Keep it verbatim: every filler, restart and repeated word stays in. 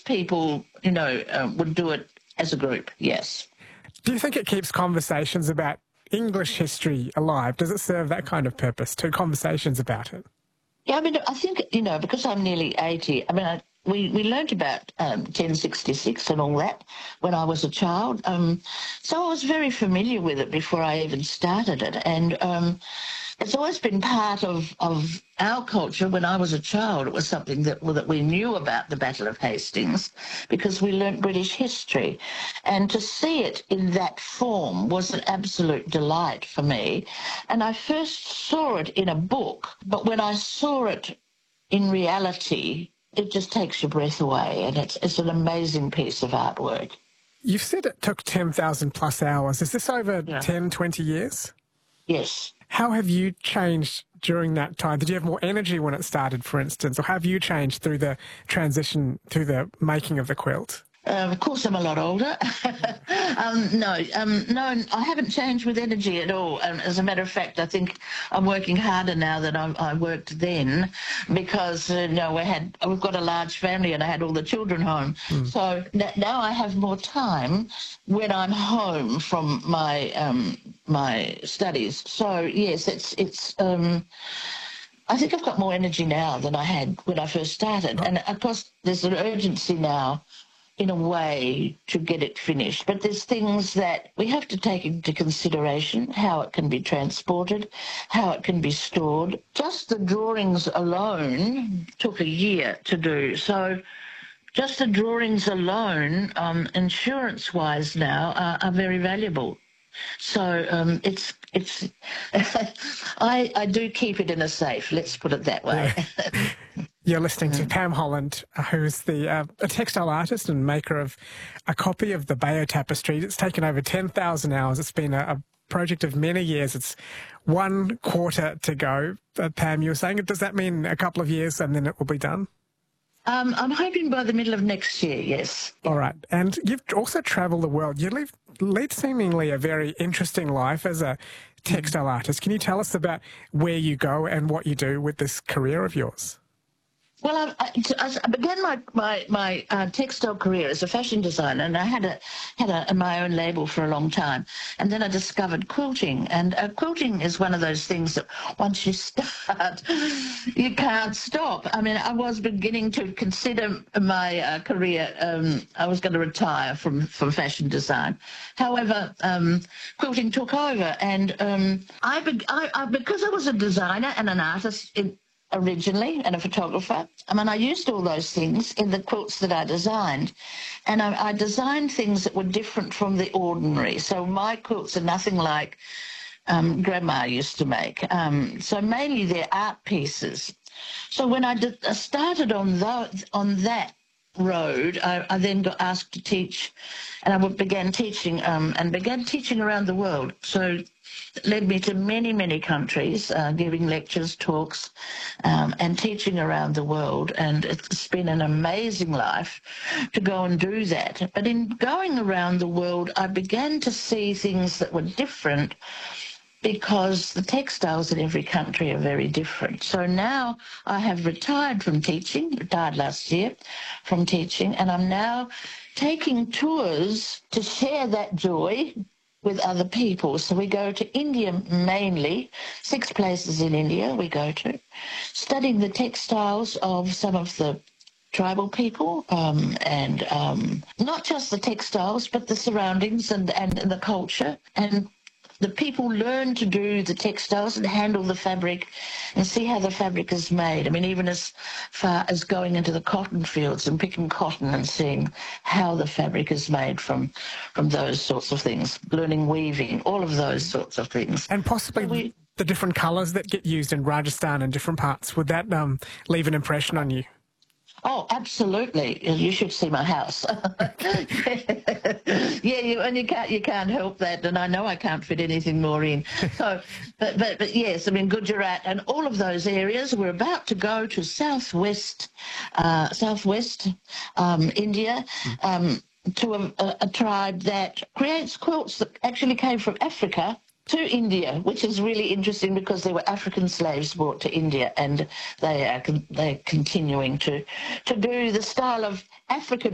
most people, you know, um, would do it as a group, yes. Do you think it keeps conversations about English history alive? Does it serve that kind of purpose, to conversations about it? Yeah, I mean, I think, you know, because I'm nearly eighty, I mean, I, we, we learnt about um, ten sixty-six and all that when I was a child. Um, so I was very familiar with it before I even started it. And um, it's always been part of, of our culture. When I was a child, it was something that, well, that we knew about the Battle of Hastings because we learnt British history. And to see it in that form was an absolute delight for me. And I first saw it in a book, but when I saw it in reality, it just takes your breath away, and it's, it's an amazing piece of artwork. You've said it took ten thousand plus hours. Is this over Yeah. ten, twenty years? Yes. How have you changed during that time? Did you have more energy when it started, for instance, or have you changed through the transition, through the making of the quilt? Uh, of course, I'm a lot older. um, no, um, no, I haven't changed with energy at all. Um, as a matter of fact, I think I'm working harder now than I, I worked then because, uh, you know, we had, we've got a large family and I had all the children home. Mm. So n- now I have more time when I'm home from my um, my studies. So, yes, it's... it's um, I think I've got more energy now than I had when I first started. And, of course, there's an urgency now in a way to get it finished. But there's things that we have to take into consideration, how it can be transported, how it can be stored. Just the drawings alone took a year to do. So just the drawings alone, um, insurance-wise now, are, are very valuable. So um, it's it's I I do keep it in a safe. Let's put it that way. Yeah. You're listening to Pam Holland, who's the uh, a textile artist and maker of a copy of the Bayeux Tapestry. It's taken over ten thousand hours. It's been a, a project of many years. It's one quarter to go. Uh, Pam, you were saying, does that mean a couple of years and then it will be done? Um, I'm hoping by the middle of next year, yes. All right. And you've also travelled the world. You lead, lead seemingly a very interesting life as a textile artist. Can you tell us about where you go and what you do with this career of yours? Well, I, I, I began my my, my uh, textile career as a fashion designer, and I had a had a, a, my own label for a long time. And then I discovered quilting, and uh, quilting is one of those things that once you start, you can't stop. I mean, I was beginning to consider my uh, career. Um, I was going to retire from from fashion design. However, um, quilting took over, and um, I, be, I, I because I was a designer and an artist in, originally, and a photographer. I mean, I used all those things in the quilts that I designed, and I, I designed things that were different from the ordinary. So my quilts are nothing like um, Grandma used to make. Um, so mainly they're art pieces. So when I, did, I started on, the, on that road, I, I then got asked to teach, and I began teaching um, and began teaching around the world. So it led me to many, many countries, uh, giving lectures, talks, um, and teaching around the world. And it's been an amazing life to go and do that. But in going around the world, I began to see things that were different because the textiles in every country are very different. So now I have retired from teaching, retired last year from teaching, and I'm now taking tours to share that joy with other people. So we go to India mainly, six places in India we go to, studying the textiles of some of the tribal people, um, and um, not just the textiles, but the surroundings and, and the culture. And the people learn to do the textiles and handle the fabric and see how the fabric is made. I mean, even as far as going into the cotton fields and picking cotton and seeing how the fabric is made from from those sorts of things, learning weaving, all of those sorts of things. And possibly so we, the different colours that get used in Rajasthan and different parts, would that um, leave an impression on you? Oh, absolutely. You should see my house. Yeah, you, and you can't you can't help that, and I know I can't fit anything more in. So, but but, but yes, I mean Gujarat and all of those areas. We're about to go to southwest, uh, southwest um, India. Um, to a, a, a tribe that creates quilts that actually came from Africa to India, which is really interesting because there were African slaves brought to India, and they are they're continuing to to do the style of African